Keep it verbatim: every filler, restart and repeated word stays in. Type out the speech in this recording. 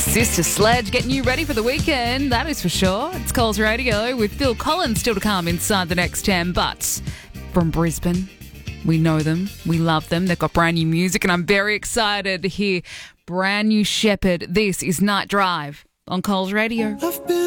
Sister Sledge getting you ready for the weekend, that is for sure. It's Coles Radio with Phil Collins still to come inside the next ten. But from Brisbane, we know them, we love them. They've got brand new music and I'm very excited to hear brand new Shepherd. This is Night Drive on Coles Radio.